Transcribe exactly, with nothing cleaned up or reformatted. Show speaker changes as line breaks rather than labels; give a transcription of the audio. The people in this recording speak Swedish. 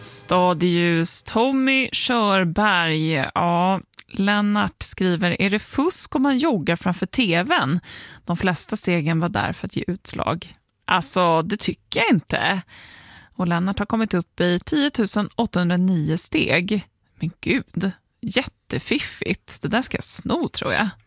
Stadljus, Tommy Körberg. Ja, Lennart skriver, är det fusk om man joggar framför tvn? De flesta stegen var där för att ge utslag. Alltså, det tycker jag inte. Och Lennart har kommit upp i tio tusen åttahundranio steg. Men gud, jättefiffigt. Det där ska jag sno, tror jag.